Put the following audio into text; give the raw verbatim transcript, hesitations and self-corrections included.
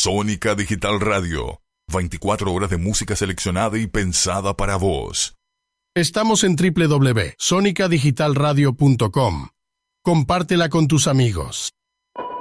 Sónica Digital Radio. veinticuatro horas de música seleccionada y pensada para vos. Estamos en doble u doble u doble u punto sónica digital radio punto com. Compártela con tus amigos.